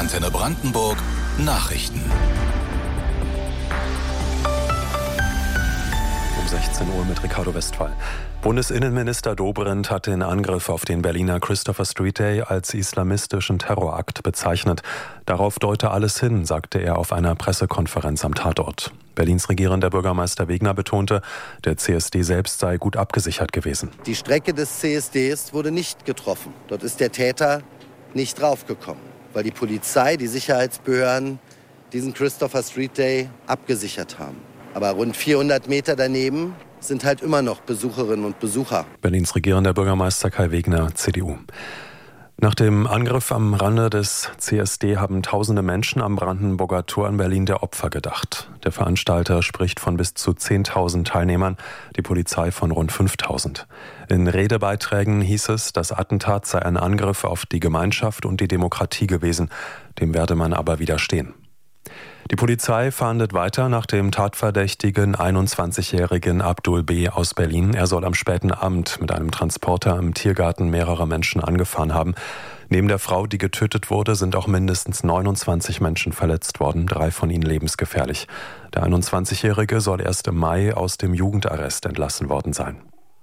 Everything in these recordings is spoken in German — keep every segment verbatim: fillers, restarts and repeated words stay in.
Antenne Brandenburg Nachrichten. Um sechzehn Uhr mit Ricardo Westphal. Bundesinnenminister Dobrindt hat den Angriff auf den Berliner Christopher Street Day als islamistischen Terrorakt bezeichnet. Darauf deute alles hin, sagte er auf einer Pressekonferenz am Tatort. Berlins regierender Bürgermeister Wegner betonte, der C S D selbst sei gut abgesichert gewesen. Die Strecke des C S Ds wurde nicht getroffen. Dort ist der Täter nicht draufgekommen, weil die Polizei, die Sicherheitsbehörden diesen Christopher Street Day abgesichert haben. Aber rund vierhundert Meter daneben sind halt immer noch Besucherinnen und Besucher. Berlins regierender Bürgermeister Kai Wegner, C D U. Nach dem Angriff am Rande des C S D haben tausende Menschen am Brandenburger Tor in Berlin der Opfer gedacht. Der Veranstalter spricht von bis zu zehntausend Teilnehmern, die Polizei von rund fünftausend. In Redebeiträgen hieß es, das Attentat sei ein Angriff auf die Gemeinschaft und die Demokratie gewesen. Dem werde man aber widerstehen. Die Polizei fahndet weiter nach dem tatverdächtigen einundzwanzigjährigen Abdul B. aus Berlin. Er soll am späten Abend mit einem Transporter im Tiergarten mehrere Menschen angefahren haben. Neben der Frau, die getötet wurde, sind auch mindestens neunundzwanzig Menschen verletzt worden, drei von ihnen lebensgefährlich. Der einundzwanzigjährige soll erst im Mai aus dem Jugendarrest entlassen worden sein.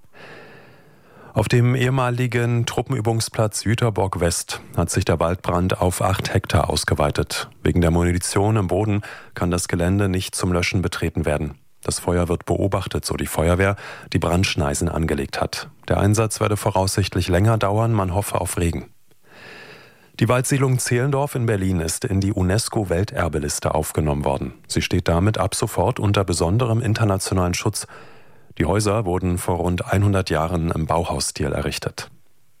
Auf dem ehemaligen Truppenübungsplatz Jüterbock West hat sich der Waldbrand auf acht Hektar ausgeweitet. Wegen der Munition im Boden kann das Gelände nicht zum Löschen betreten werden. Das Feuer wird beobachtet, so die Feuerwehr, die Brandschneisen angelegt hat. Der Einsatz werde voraussichtlich länger dauern, man hoffe auf Regen. Die Waldsiedlung Zehlendorf in Berlin ist in die UNESCO-Welterbeliste aufgenommen worden. Sie steht damit ab sofort unter besonderem internationalen Schutz. Die Häuser wurden vor rund hundert Jahren im Bauhausstil errichtet.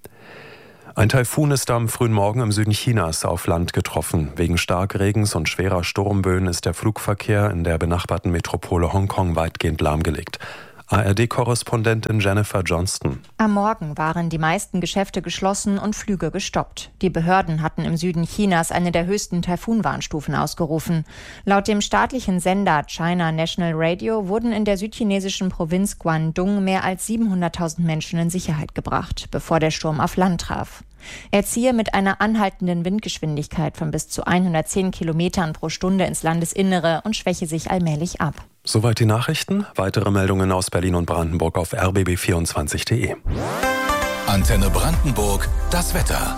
Ein Taifun ist am frühen Morgen im Süden Chinas auf Land getroffen. Wegen Starkregens und schwerer Sturmböen ist der Flugverkehr in der benachbarten Metropole Hongkong weitgehend lahmgelegt. A R D-Korrespondentin Jennifer Johnston. Am Morgen waren die meisten Geschäfte geschlossen und Flüge gestoppt. Die Behörden hatten im Süden Chinas eine der höchsten Taifunwarnstufen ausgerufen. Laut dem staatlichen Sender China National Radio wurden in der südchinesischen Provinz Guangdong mehr als siebenhunderttausend Menschen in Sicherheit gebracht, bevor der Sturm auf Land traf. Er ziehe mit einer anhaltenden Windgeschwindigkeit von bis zu hundertzehn Kilometern pro Stunde ins Landesinnere und schwäche sich allmählich ab. Soweit die Nachrichten. Weitere Meldungen aus Berlin und Brandenburg auf r b b vierundzwanzig punkt d e. Antenne Brandenburg, das Wetter.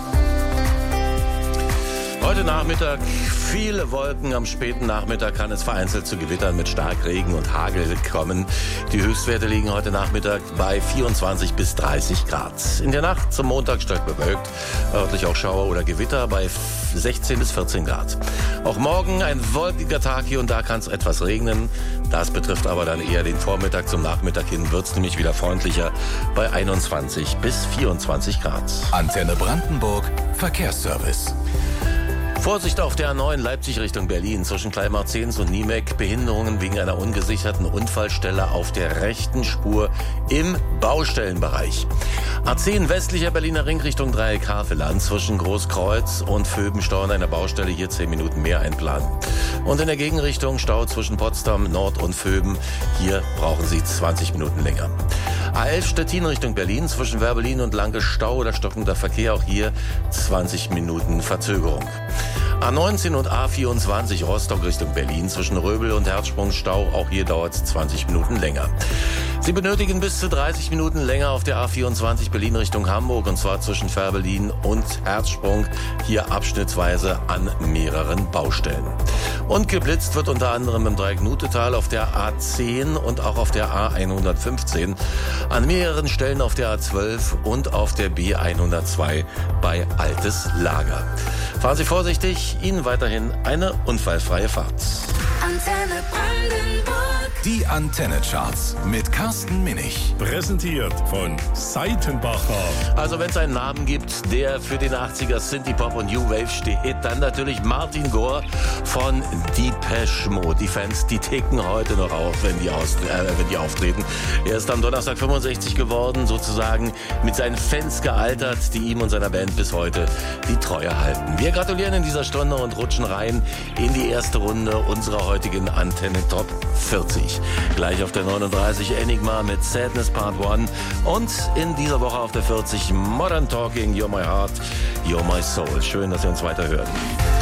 Heute Nachmittag viele Wolken. Am späten Nachmittag kann es vereinzelt zu Gewittern mit Starkregen und Hagel kommen. Die Höchstwerte liegen heute Nachmittag bei vierundzwanzig bis dreißig Grad. In der Nacht zum Montag stark bewölkt, örtlich auch Schauer oder Gewitter bei sechzehn bis vierzehn Grad. Auch morgen ein wolkiger Tag, hier und da kann es etwas regnen. Das betrifft aber dann eher den Vormittag. Zum Nachmittag hin wird es nämlich wieder freundlicher bei einundzwanzig bis vierundzwanzig Grad. Antenne Brandenburg Verkehrsservice. Vorsicht auf der A neun Leipzig Richtung Berlin zwischen Kleinmarzens und Niemek. Behinderungen wegen einer ungesicherten Unfallstelle auf der rechten Spur im Baustellenbereich. A zehn westlicher Berliner Ring Richtung Dreieck Havelland zwischen Großkreuz und Vöbenstau an einer Baustelle. Hier zehn Minuten mehr einplanen. Und in der Gegenrichtung Stau zwischen Potsdam Nord und Vöben. Hier brauchen Sie zwanzig Minuten länger. A elf Stettin Richtung Berlin zwischen Werbelin und Lange Stau oder stockender Verkehr. Auch hier zwanzig Minuten Verzögerung. A neunzehn und A vierundzwanzig Rostock Richtung Berlin zwischen Röbel und Herzsprung Stau. Auch hier dauert es zwanzig Minuten länger. Sie benötigen bis zu dreißig Minuten länger auf der A vierundzwanzig Berlin Richtung Hamburg und zwar zwischen Fährberlin und Herzsprung. Hier abschnittsweise an mehreren Baustellen. Und geblitzt wird unter anderem im Dreieck Nutetal auf der A zehn und auch auf der A hundertfünfzehn. An mehreren Stellen auf der A zwölf und auf der B hundertzwei bei Altes Lager. Fahren Sie vorsichtig, Ihnen weiterhin eine unfallfreie Fahrt. Antenne Brandenburg. Die Antenne-Charts mit Carsten Minich. Präsentiert von Seitenbacher. Also wenn es einen Namen gibt, der für den achtziger Synthie-Pop und New Wave steht, dann natürlich Martin Gore von Depeche Mode. Die Fans, die ticken heute noch auf, wenn die, aus, äh, wenn die auftreten. Er ist am Donnerstag fünfundsechzig geworden, sozusagen mit seinen Fans gealtert, die ihm und seiner Band bis heute die Treue halten. Wir gratulieren in dieser Stunde und rutschen rein in die erste Runde unserer heutigen Antenne Top vierzig. Gleich auf der neununddreißig Enigma mit Sadness Part eins und in dieser Woche auf der vierzig Modern Talking, You're My Heart, You're My Soul. Schön, dass ihr uns weiterhört.